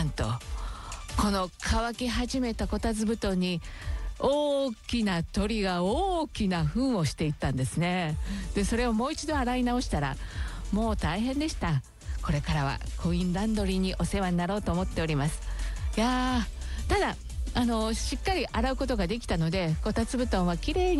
なんとこの乾き始めたこたつ布団に大きな鳥が大きな糞をしていったんですね。でそれをもう一度洗い直したらもう大変でした。これからはコインランドリーにお世話になろうと思っております。いやー、ただしっかり洗うことができたのでこたつ布団はきれいに